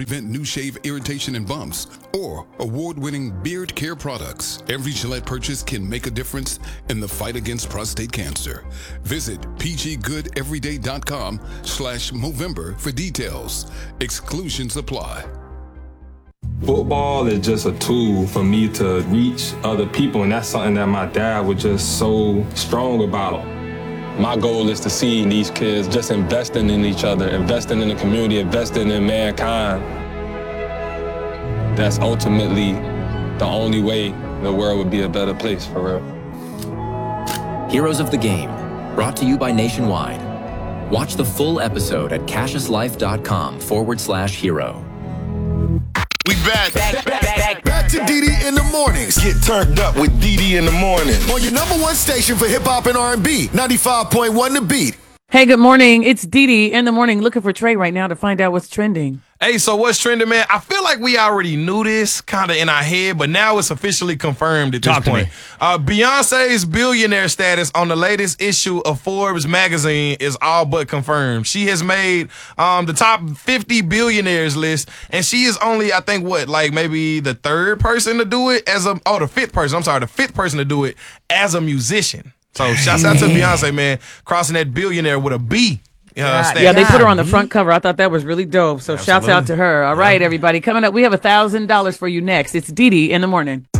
prevent new shave irritation and bumps, or award-winning beard care products. Every Gillette purchase can make a difference in the fight against prostate cancer. Visit pggoodeveryday.com/Movember for details. Exclusions apply. Football is just a tool for me to reach other people, and that's something that my dad was just so strong about. My goal is to see these kids just investing in each other, investing in the community, investing in mankind. That's ultimately the only way the world would be a better place, for real. Heroes of the Game, brought to you by Nationwide. Watch the full episode at CassiusLife.com/hero. We back to DD in the mornings. Get turned up with DD in the morning. On your number one station for hip hop and R&B, 95.1 The Beat. Hey, good morning. It's Dee in the morning, looking for Trey right now to find out what's trending. Hey, so what's trending, man? I feel like we already knew this kind of in our head, but now it's officially confirmed at this point. Beyonce's billionaire status on the latest issue of Forbes magazine is all but confirmed. She has made the top 50 billionaires list, and she is only, I think, maybe the third person to do it the fifth person. I'm sorry, the fifth person to do it as a musician. So shouts out to Beyonce, man, crossing that billionaire with a B. Yeah, they put her on the front cover. I thought that was really dope. So shouts out to her. All right, everybody. Coming up, we have $1,000 for you next. It's Dee in the morning.